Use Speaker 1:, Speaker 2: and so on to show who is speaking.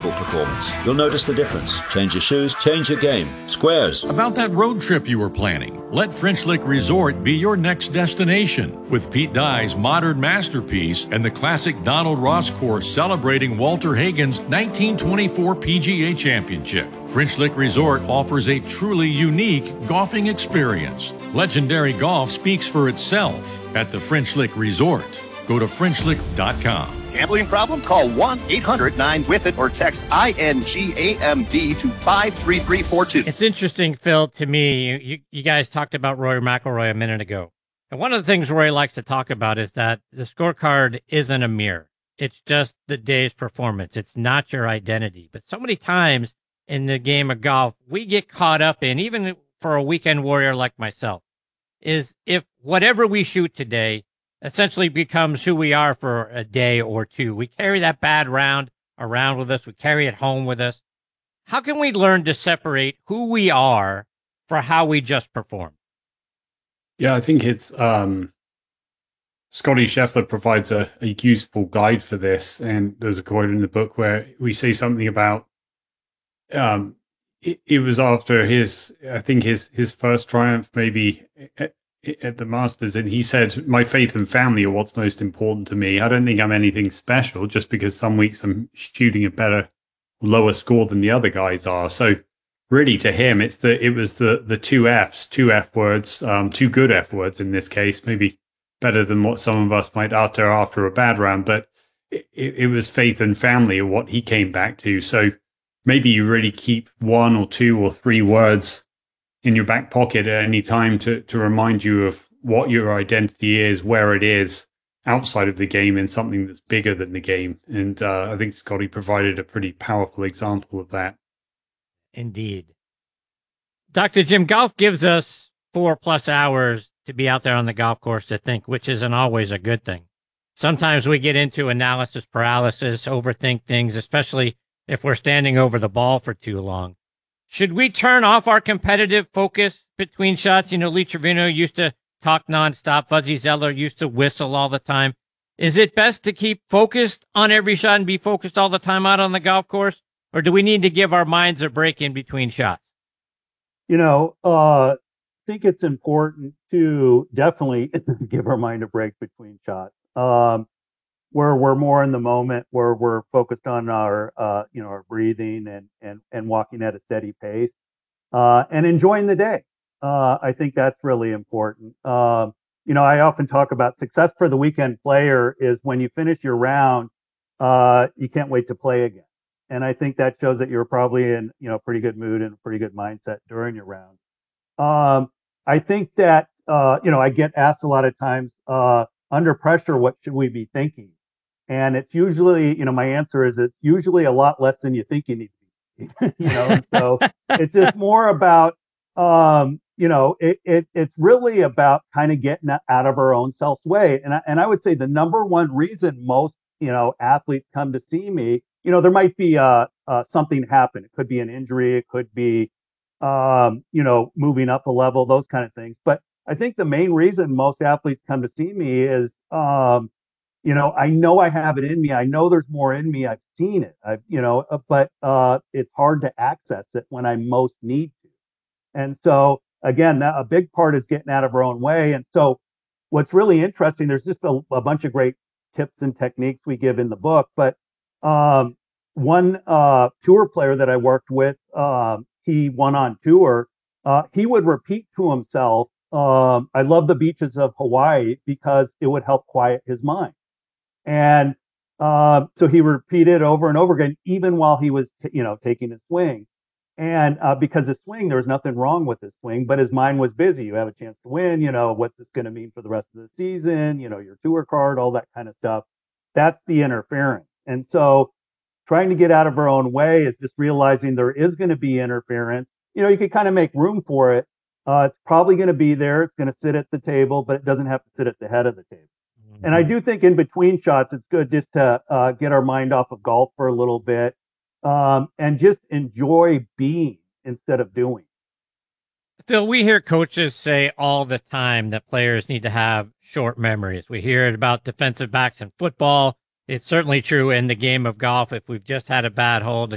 Speaker 1: physical performance. You'll notice the difference. Change your shoes, change your game. Squares.
Speaker 2: About that road trip you were planning, let French Lick Resort be your next destination. With Pete Dye's modern masterpiece and the classic Donald Ross course celebrating Walter Hagen's 1924 PGA Championship, French Lick Resort offers a truly unique golfing experience. Legendary golf speaks for itself at the French Lick Resort. Go to FrenchLick.com.
Speaker 3: Gambling problem? Call 1-800-9-WITH-IT or text INGAMB to 53342.
Speaker 4: It's interesting, Phil, to me, you guys talked about Rory McIlroy a minute ago. And one of the things Rory likes to talk about is that the scorecard isn't a mirror. It's just the day's performance. It's not your identity. But so many times in the game of golf, we get caught up in, even for a weekend warrior like myself, is if whatever we shoot today essentially becomes who we are for a day or two. We carry that bad round around with us. We carry it home with us. How can we learn to separate who we are for how we just perform?
Speaker 5: Yeah, I think it's Scotty Scheffler provides a useful guide for this. And there's a quote in the book where we say something about it was after his first triumph, maybe at the Masters, and he said, my faith and family are what's most important to me. I don't think I'm anything special just because some weeks I'm shooting a better, lower score than the other guys are. So really to him, it was the two Fs, two F words, two good F words in this case, maybe better than what some of us might utter after a bad round, but it was faith and family are what he came back to. So maybe you really keep one or two or three words in your back pocket at any time to remind you of what your identity is, where it is outside of the game, and something that's bigger than the game. And I think Scotty provided a pretty powerful example of that.
Speaker 4: Indeed. Dr. Jim, golf gives us 4+ hours to be out there on the golf course to think, which isn't always a good thing. Sometimes we get into analysis paralysis, overthink things, especially if we're standing over the ball for too long. Should we turn off our competitive focus between shots? Lee Trevino used to talk nonstop. Fuzzy Zeller used to whistle all the time. Is it best to keep focused on every shot and be focused all the time out on the golf course? Or do we need to give our minds a break in between shots?
Speaker 6: I think it's important to definitely give our mind a break between shots. Where we're more in the moment, where we're focused on our breathing and walking at a steady pace, and enjoying the day. I think that's really important. I often talk about success for the weekend player is when you finish your round, you can't wait to play again. And I think that shows that you're probably in, pretty good mood and a pretty good mindset during your round. I think that, I get asked a lot of times, under pressure, what should we be thinking? And it's usually, my answer is it's usually a lot less than you think you need to be, so it's just more about, it's really about kind of getting out of our own self's way. And I would say the number one reason most, athletes come to see me, there might be something happen. It could be an injury. It could be, moving up a level, those kind of things. But I think the main reason most athletes come to see me is, I know I have it in me. I know there's more in me. I've seen it. But it's hard to access it when I most need to. And so again, a big part is getting out of our own way. And so what's really interesting, there's just a bunch of great tips and techniques we give in the book. But one tour player that I worked with, he won on tour. He would repeat to himself, I love the beaches of Hawaii because it would help quiet his mind. And so he repeated over and over again, even while he was, taking his swing. And because his swing, there was nothing wrong with his swing, but his mind was busy. You have a chance to win, what's this going to mean for the rest of the season, your tour card, all that kind of stuff. That's the interference. And so trying to get out of our own way is just realizing there is going to be interference. You can kind of make room for it. It's probably going to be there. It's going to sit at the table, but it doesn't have to sit at the head of the table. Mm-hmm. And I do think in between shots, it's good just to get our mind off of golf for a little bit and just enjoy being instead of doing.
Speaker 4: Phil, we hear coaches say all the time that players need to have short memories. We hear it about defensive backs in football. It's certainly true in the game of golf. If we've just had a bad hole,